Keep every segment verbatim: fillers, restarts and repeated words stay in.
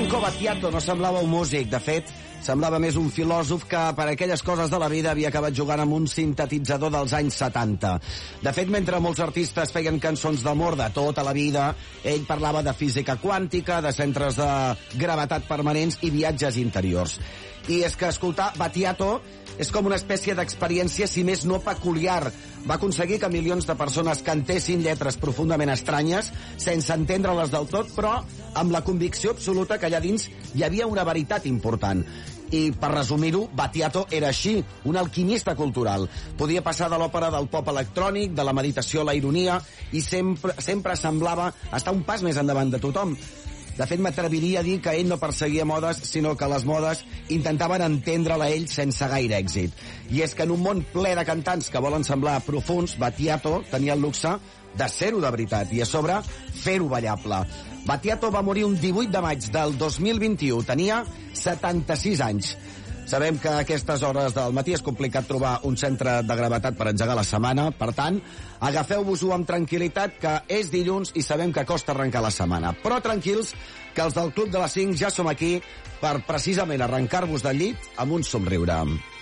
Franco Battiato no semblava un músic, de fet, semblava més un filòsof que per aquelles coses de la vida havia acabat jugant amb un sintetitzador dels anys setanta. De fet, mentre molts artistes feien cançons d'amor de tota la vida, ell parlava de física quàntica, de centres de gravetat permanents i viatges interiors. I és que escoltar Battiato és com una espècie d'experiència, si més no peculiar. Va aconseguir que milions de persones cantessin lletres profundament estranyes, sense entendre-les del tot, però amb la convicció absoluta que allà dins hi havia una veritat important. I, per resumir-ho, Battiato era així, un alquimista cultural. Podia passar de l'òpera del pop electrònic, de la meditació a la ironia, i sempre, sempre semblava estar un pas més endavant de tothom. De fet, m'atreviria a dir que ell no perseguia modes, sinó que les modes intentaven entendre-la ell sense gaire èxit. I és que en un món ple de cantants que volen semblar profuns, Battiato tenia el luxe de ser-ho de veritat i, a sobre, fer-ho ballable. Battiato va morir un divuit de maig del dos mil vint-i-u. Tenia setanta-sis anys. Sabem que a aquestes hores del matí és complicat trobar un centre de gravetat per engegar la setmana. Per tant, agafeu-vos-ho amb tranquil·litat, que és dilluns i sabem que costa arrencar la setmana. Però tranquils, que els del Club de les cinc ja som aquí per precisament arrencar-vos del llit amb un somriure.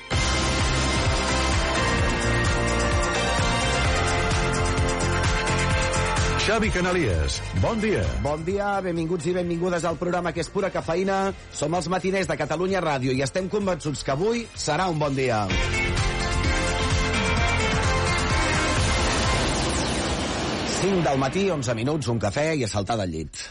Xavi Canalies, bon dia. Bon dia, benvinguts i benvingudes al programa que és pura cafeïna. Som els matiners de Catalunya Ràdio i estem convençuts que avui serà un bon dia. cinc del matí, onze minuts, un cafè i a saltar del llit.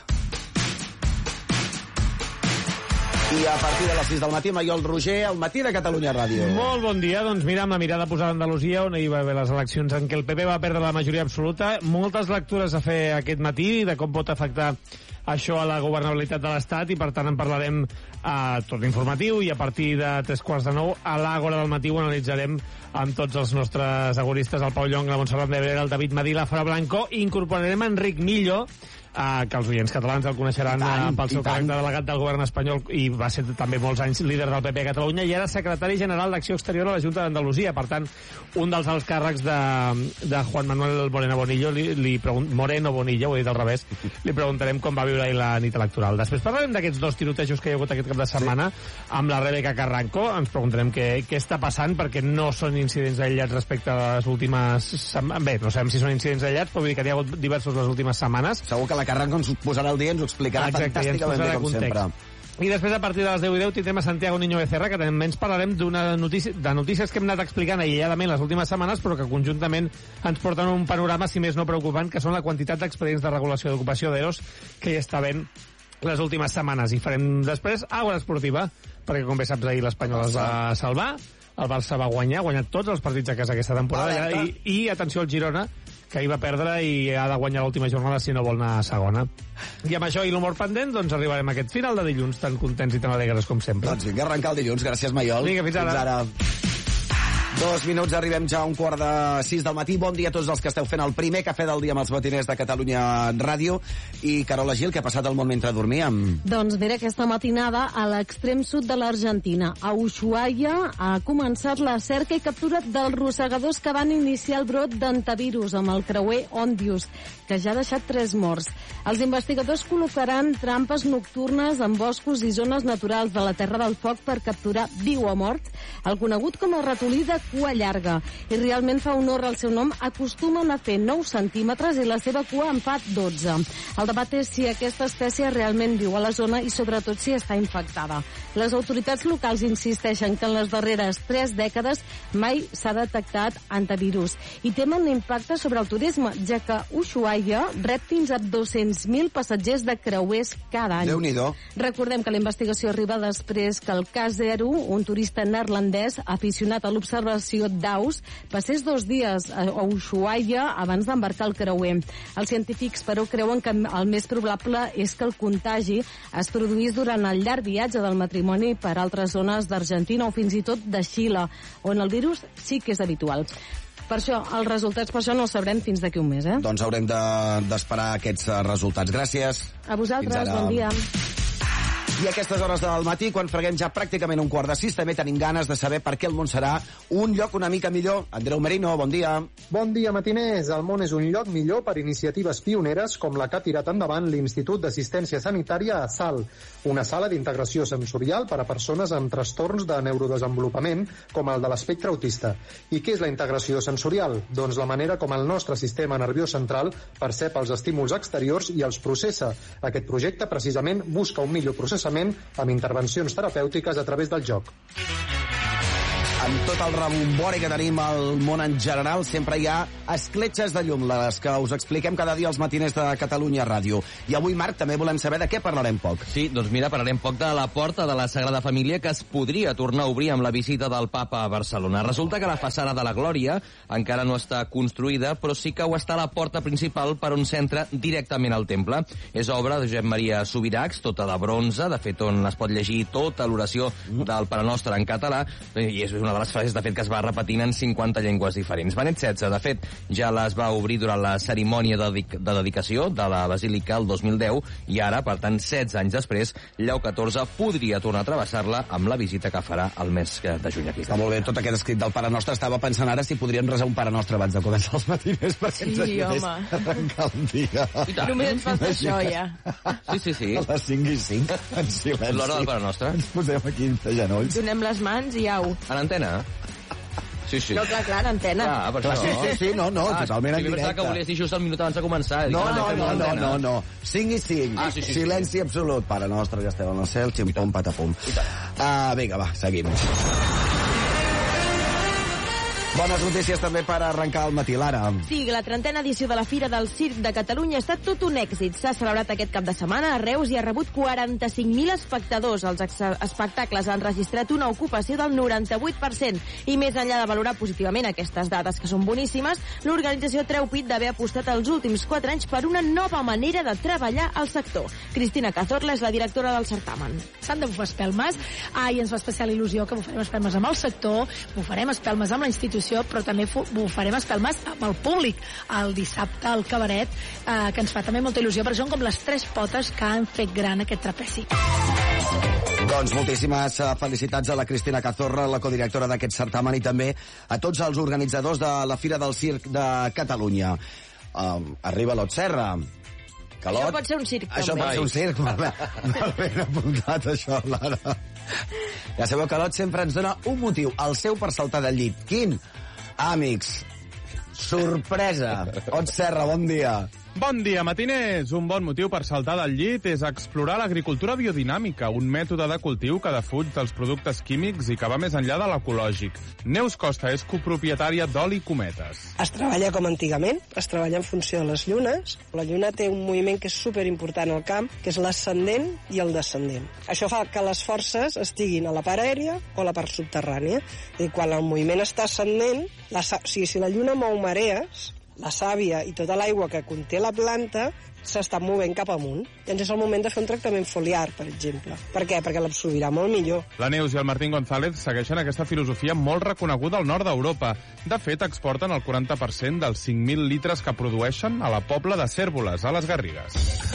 I a partir de les sis del matí, Maiol Roger, al matí de Catalunya Ràdio. Molt bon dia, doncs mira, amb la mirada posada a Andalusia, on hi va haver les eleccions en què el P P va perdre la majoria absoluta. Moltes lectures a fer aquest matí de com pot afectar això a la governabilitat de l'Estat, i per tant en parlarem a tot l'informatiu, i a partir de tres quarts de nou a l'Àgora del matí ho analitzarem amb tots els nostres agoristes, el Pau Llong, la Montserrat Nebrera, el David Madí, la Fara Blanco, i incorporarem Enric Millo, Uh, que els oients catalans el coneixeran tant, uh, pel seu càrrec de delegat del govern espanyol, i va ser també molts anys líder del P P a Catalunya, i ara secretari general d'Acció Exterior a la Junta d'Andalusia. Per tant, un dels alts càrrecs de, de Juan Manuel Moreno Bonillo, li, li pregun- Moreno Bonillo, ho he dit al revés, li preguntarem com va viure ahir la nit electoral. Després parlarem d'aquests dos tirotejos que hi ha hagut aquest cap de setmana, sí, amb la Rebeca Carranco. Ens preguntarem què, què està passant, perquè no són incidents aïllats respecte a les últimes... Bé, no sabem si són incidents aïllats, però vull dir que n'hi ha hagut diversos les últimes setmanes. Segur que la Carranco ens posarà el dia, ens ho explicarà. Exacte, fantàsticament bé, com context. Sempre. I després, a partir de les deu i deu, tindrem a Santiago Niño Becerra, que també ens parlarem d'una notícia, de notícies que hem anat explicant aïlladament les últimes setmanes, però que conjuntament ens porten un panorama, si més no preocupant, que són la quantitat d'expedients de regulació d'ocupació d'EROs que hi està havent les últimes setmanes. I farem després Àgora Esportiva, perquè, com bé saps, ahir l'Espanyol es va salvar, el Barça va guanyar, ha guanyat tots els partits a casa aquesta temporada, i, i atenció al Girona, que hi va perdre i ha de guanyar l'última jornada si no vol anar a segona. I amb això i l'humor pendent, doncs arribarem a aquest final de dilluns tan contents i tan alegres com sempre. Doncs vinga, arrencar el dilluns. Gràcies, Maiol. Vinga, fins ara. Fins ara. Dos minuts, arribem ja a un quart de sis del matí. Bon dia a tots els que esteu fent el primer cafè del dia amb els matiners de Catalunya Ràdio. I Carola Gil, què ha passat al món mentre dormíem? Doncs mira, aquesta matinada a l'extrem sud de l'Argentina, a Ushuaia, ha començat la cerca i captura dels rosegadors que van iniciar el brot d'antivirus amb el creuer Ondius, que ja ha deixat tres morts. Els investigadors col·locaran trampes nocturnes en boscos i zones naturals de la Terra del Foc per capturar viu o mort el conegut com a ratolí de cua llarga, i realment fa honor al seu nom. Acostumen a fer nou centímetres i la seva cua en fa dotze. El debat és si aquesta espècie realment viu a la zona i sobretot si està infectada. Les autoritats locals insisteixen que en les darreres tres dècades mai s'ha detectat antivirus i temen l'impacte sobre el turisme, ja que Ushuaia rep fins a dos-cents mil passatgers de creuers cada any. Déu-n'hi-do. Recordem que la investigació arriba després que el cas Zero, un turista neerlandès aficionat a l'observació d'aus, passés dos dies a Ushuaia abans d'embarcar el creuer. Els científics, però, creuen que el més probable és que el contagi es produís durant el llarg viatge del matrimoni per altres zones d'Argentina o fins i tot de Xile, on el virus sí que és habitual. Per això, els resultats per això no els sabrem fins d'aquí un mes, eh? Doncs haurem de, d'esperar aquests resultats. Gràcies. A vosaltres, bon dia. I a aquestes hores del matí, quan freguem ja pràcticament un quart de sis, també tenim ganes de saber per què el món serà un lloc una mica millor. Andreu Merino, bon dia. Bon dia, matiners. El món és un lloc millor per iniciatives pioneres com la que ha tirat endavant l'Institut d'Assistència Sanitària a SAL, una sala d'integració sensorial per a persones amb trastorns de neurodesenvolupament com el de l'espectre autista. I què és la integració sensorial? Doncs la manera com el nostre sistema nerviós central percep els estímuls exteriors i els processa. Aquest projecte precisament busca un millor processament amb intervencions terapèutiques a través del joc. Amb tot el rebombori que tenim al món en general, sempre hi ha escletxes de llum, les que us expliquem cada dia als matiners de Catalunya Ràdio. I avui, Marc, també volem saber de què parlarem poc. Sí, doncs mira, parlarem poc de la Porta de la Sagrada Família, que es podria tornar a obrir amb la visita del papa a Barcelona. Resulta que la façana de la Glòria encara no està construïda, però sí que ho està la porta principal per on s'entra directament al temple. És obra de Josep Maria Subirachs, tota de bronze, de fet on es pot llegir tota l'oració del Pare Nostre en català, i és una de les frases, de fet, que es va repetint en cinquanta llengües diferents. Benet setze, de fet, ja les va obrir durant la cerimònia de, dedic de dedicació de la Basílica el dos mil deu, i ara, per tant, setze anys després, Lleó catorze podria tornar a travessar-la amb la visita que farà el mes de juny aquí. Està molt bé, tot aquest escrit del Pare Nostre. Estava pensant ara si podríem resar un Pare Nostre abans de començar els matiners, perquè ens ajudés a arrencar el dia. Només ens falta això, ja. Sí, sí, sí. A les cinc i cinc, en silenci. L'hora del Pare Nostre. Ens posem aquí de genolls. Donem les mans i au. A l'antena? Sí, sí. No, clar, clar, antena. Clar, per Clar, això. sí, sí, sí, no, no, Ah, totalment en jo pensava directe. que volies dir just el minut abans de començar. No, Dic, no, fem no, no, l'antena. no, no. cinc i cinc. Ah, sí, sí, sí. Silenci absolut. Pare Nostre, que esteu en el cel, ximpom, patapum. Ah, vinga, va, seguim. Bones notícies també per arrencar el matí, Lara. Sí, la trentena edició de la Fira del Circ de Catalunya ha estat tot un èxit. S'ha celebrat aquest cap de setmana a Reus i ha rebut quaranta-cinc mil espectadors. Els espectacles han registrat una ocupació del noranta-vuit per cent. I més enllà de valorar positivament aquestes dades, que són boníssimes, l'organització treu pit d'haver apostat els últims quatre anys per una nova manera de treballar al sector. Cristina Cazorla és la directora del certamen. S'han de bufar espelmes. Ah, i ens fa especial il·lusió que bufarem espelmes amb el sector, bufarem espelmes amb la institució, però també bufarem espelmes amb el públic el dissabte al cabaret, eh, que ens fa també molta il·lusió, perquè són com les tres potes que han fet gran aquest trapezi. Doncs moltíssimes felicitats a la Cristina Cazorla, la codirectora d'aquest certamen, i també a tots els organitzadors de la Fira del Circ de Catalunya. Um, arriba l'Ot Serra. Calot. Això pot ser un circ, Això també. pot ser un circ, molt bé, molt ben apuntat, això, Lara. Ja sabeu que l'Ot sempre ens dona un motiu, el seu per saltar del llit. Quin? Amics, sorpresa. Ot Serra, bon dia. Bon dia, matiners! Un bon motiu per saltar del llit és explorar l'agricultura biodinàmica, un mètode de cultiu que defuig dels productes químics i que va més enllà de l'ecològic. Neus Costa és copropietària d'Oli Cometes. Es treballa com antigament, es treballa en funció de les llunes. La lluna té un moviment que és superimportant al camp, que és l'ascendent i el descendent. Això fa que les forces estiguin a la part aèria o a la part subterrània. I quan el moviment està ascendent, la, o sigui, si la lluna mou marees, la sàvia i tota l'aigua que conté la planta s'està movent cap amunt. Llavors és el moment de fer un tractament foliar, per exemple. Per què? Perquè l'absorbirà molt millor. La Neus i el Martín González segueixen aquesta filosofia molt reconeguda al nord d'Europa. De fet, exporten el quaranta per cent dels cinc mil litres que produeixen a la Pobla de Cérvoles, a les Garrigues.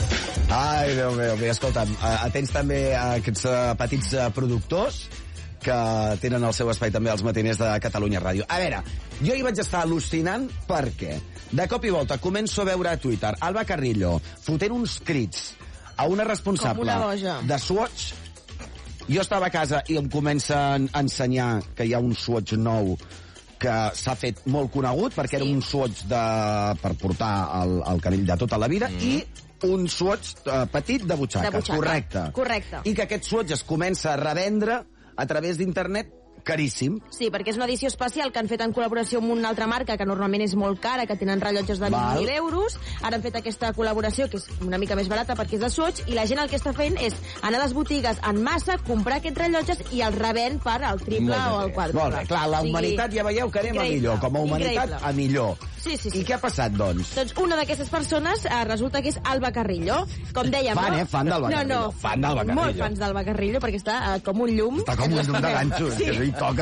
Ai, Déu meu, bé, escolta'm, atents també a aquests uh, petits uh, productors que tenen el seu espai també als matiners de Catalunya Ràdio. A veure, jo hi vaig estar al·lucinant perquè de cop i volta començo a veure a Twitter Alba Carrillo fotent uns crits a una responsable Com una boja. de Swatch. Jo estava a casa i em comencen a ensenyar que hi ha un Swatch nou que s'ha fet molt conegut perquè sí. era un Swatch de, per portar el, el canell de tota la vida mm. i un Swatch uh, petit de butxaca. De butxaca. Correcte. Correcte. I que aquest Swatch es comença a revendre a través d'internet caríssim. Sí, perquè és una edició especial que han fet en col·laboració amb una altra marca que normalment és molt cara, que tenen rellotges de vint mil euros. Ara han fet aquesta col·laboració, que és una mica més barata perquè és de Swatch, i la gent el que està fent és anar a les botigues en massa, comprar aquests rellotges i els revèn per al triple o al quadruple. Molt bé, clar, la humanitat sí. ja veieu que anem a millor, com a humanitat increïble. A millor. Sí, sí, sí. I què ha passat, doncs? Doncs una d'aquestes persones eh, resulta que és Alba Carrillo. Com dèiem, fan, no? eh? Fan d'Alba Carrillo. No, no, fan d'Alba Carrillo. Molt fans d'Alba Carrillo, perquè està eh, com un llum. Està com un llum de ganxos, sí. que no hi toca.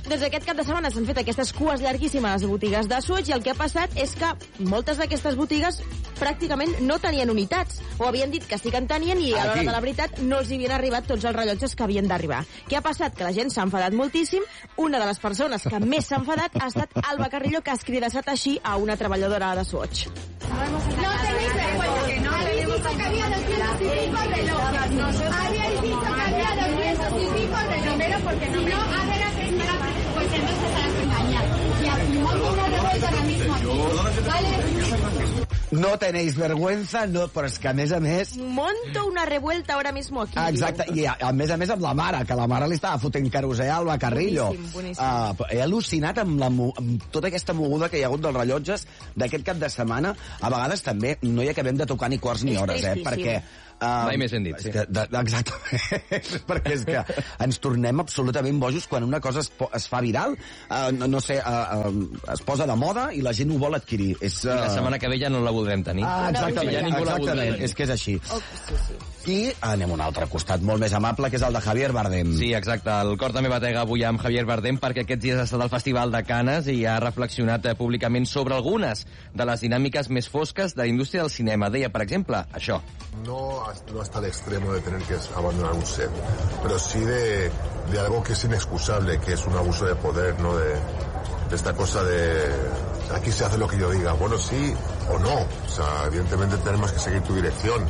Doncs aquest cap de setmana s'han fet aquestes cues llarguíssimes a les botigues de Swatch i el que ha passat és que moltes d'aquestes botigues pràcticament no tenien unitats. O havien dit que sí que en tenien i a l'hora de la veritat no els hi havien arribat tots els rellotges que havien d'arribar. Què ha passat? Que la gent s'ha enfadat moltíssim. Una de les persones que més s'ha enfadat ha estat Alba Carrillo, que ha escridassat així a una treballadora de Swatch. No tenéis vergüenza, que no habéis dicho que había doscientos y pico relojes. Habíais dicho que había doscientos y pico relojeros, porque si no, a ver a qué estará, pues entonces estarás engañado. Y aquí monto una revuelta ahora mismo aquí, ¿vale? No tenéis vergüenza, no, però és que a més a més... Monto una revuelta ahora mismo aquí. Ah, exacte, i a, a més a més amb la mare, que la mare li estava fotent carosser a Alba Carrillo. Boníssim, boníssim. Uh, he al·lucinat amb, la, amb tota aquesta moguda que hi ha hagut dels rellotges d'aquest cap de setmana. A vegades també no hi acabem de tocar ni quarts ni és hores, eh? Perquè... Uh, Mai més ben dit, sí. Que, de, exactament, perquè és que ens tornem absolutament bojos quan una cosa es, es fa viral, uh, no, no sé, uh, uh, es posa de moda i la gent ho vol adquirir. És, uh... I la setmana que ve ja no la voldrem tenir. Ah, exactament, ja ningú exactament. La és que és així. Oh, sí, sí. I anem a un altre costat molt més amable, que és el de Javier Bardem. Sí, exacte. El cor també batega avui amb Javier Bardem perquè aquests dies ha estat al Festival de Canes i ha reflexionat eh, públicament sobre algunes de les dinàmiques més fosques de la indústria del cinema. Deia, per exemple, això. No, no hasta el extremo de tener que abandonar un set, pero sí de, de algo que es inexcusable, que es un abuso de poder, ¿no? De, de esta cosa de aquí se hace lo que yo diga. Bueno, sí o no. O sea, evidentemente tenemos que seguir tu dirección.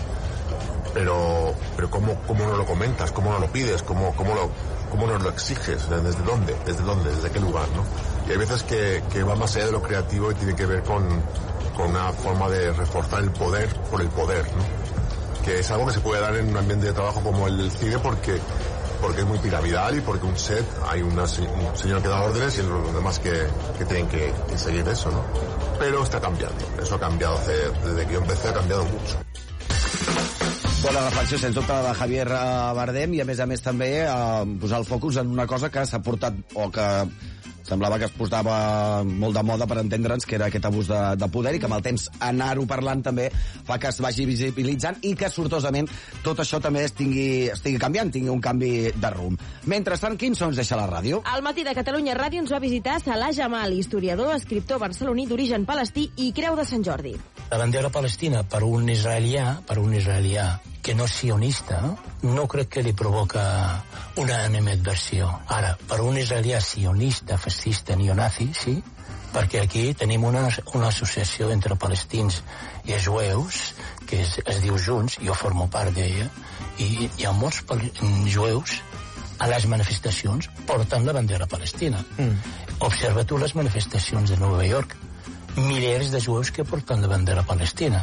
Pero, pero ¿cómo, cómo no lo comentas? ¿Cómo no lo pides? ¿Cómo, cómo, lo, cómo nos lo exiges? ¿Desde dónde? ¿Desde dónde? ¿Desde qué lugar? ¿No? Y hay veces que, que va más allá de lo creativo y tiene que ver con, con una forma de reforzar el poder por el poder, ¿no? Que es algo que se puede dar en un ambiente de trabajo como el del cine porque, porque es muy piramidal y porque un set hay una, un señor que da órdenes y los demás que, que tienen que, que seguir eso, ¿no? Pero está cambiando. Eso ha cambiado hace, desde que yo empecé, ha cambiado mucho. Bona reflexió, sens dubte, de Javier Bardem, i a més a més també eh, posar el focus en una cosa que s'ha portat, o que semblava que es posava molt de moda per entendre'ns, que era aquest abús de, de poder, i que amb el temps anar-ho parlant també fa que es vagi visibilitzant i que sortosament tot això també estigui, estigui canviant, tingui un canvi de rumb. Mentrestant, quin son ens deixa la ràdio? Al matí de Catalunya Ràdio ens va visitar Salah Jamal, historiador, escriptor barceloní d'origen palestí i Creu de Sant Jordi. La bandera palestina per un israelià, per un israelià que no és sionista, no crec que li provoca una animadversió. Ara, per un israelià sionista, fascista, neonazi, sí, perquè aquí tenim una, una associació entre palestins i jueus, que es, es diu Junts, jo formo part d'ella, i hi ha molts jueus a les manifestacions portant la bandera palestina. Mm. Observa tu les manifestacions de Nova York, milers de jueus que porten la bandera palestina.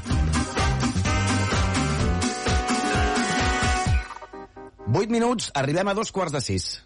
vuit minuts, arribem a dos quarts de sis.